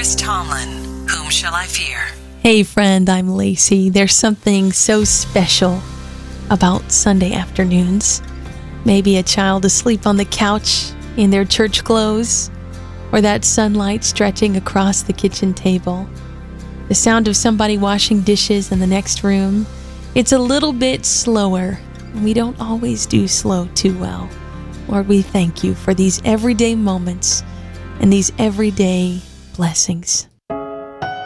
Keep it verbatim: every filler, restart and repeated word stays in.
Chris Tomlin, Whom Shall I Fear? Hey friend, I'm Lacey. There's something so special about Sunday afternoons. Maybe a child asleep on the couch in their church clothes, or that sunlight stretching across the kitchen table. The sound of somebody washing dishes in the next room. It's a little bit slower. We don't always do slow too well. Lord, we thank you for these everyday moments and these everyday blessings.